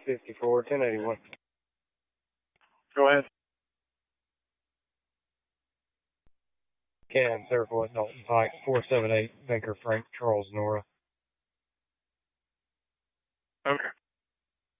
54, 1081. Go ahead. Cam, Circle at Dalton Pike, 478, Banker Frank, Charles, Nora. Okay.